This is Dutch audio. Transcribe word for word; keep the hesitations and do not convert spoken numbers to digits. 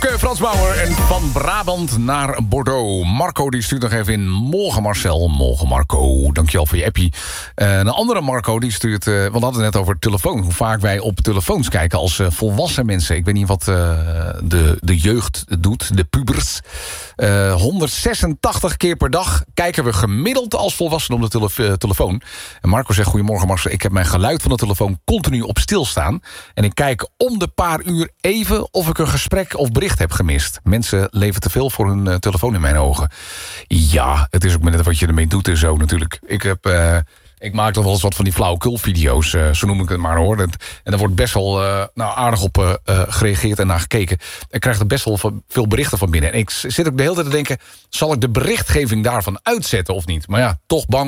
Wopke, Frans Bauer en van Brabant naar Bordeaux. Marco die stuurt nog even in. Morgen Marcel, morgen Marco. Dankjewel voor je appie. Uh, een andere Marco die stuurt... Uh, we hadden het net over telefoon. Hoe vaak wij op telefoons kijken als uh, volwassen mensen. Ik weet niet wat uh, de, de jeugd doet, de pubers. Uh, honderdzesentachtig keer per dag kijken we gemiddeld als volwassenen op de tele- uh, telefoon. En Marco zegt, goedemorgen Marcel. Ik heb mijn geluid van de telefoon continu op stilstaan. En ik kijk om de paar uur even of ik een gesprek of bericht heb gemist. Mensen leven te veel voor hun uh, telefoon in mijn ogen. Ja, het is ook maar net wat je ermee doet en zo natuurlijk. Ik heb... Uh, Ik maak toch wel eens wat van die flauwekulvideo's, uh, zo noem ik het maar hoor. En daar wordt best wel uh, nou, aardig op uh, uh, gereageerd en naar gekeken. Ik krijg er best wel veel berichten van binnen. En ik zit ook de hele tijd te denken, zal ik de berichtgeving daarvan uitzetten of niet? Maar ja, toch bang